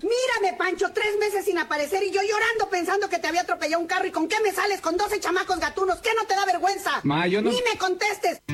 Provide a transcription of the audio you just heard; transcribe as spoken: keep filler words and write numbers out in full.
Mírame, Pancho, tres meses sin aparecer y yo llorando pensando que te había atropellado un carro. ¿Y con qué me sales con doce chamacos gatunos? ¿Qué no te da vergüenza? Ma, yo no... ¡Ni me contestes!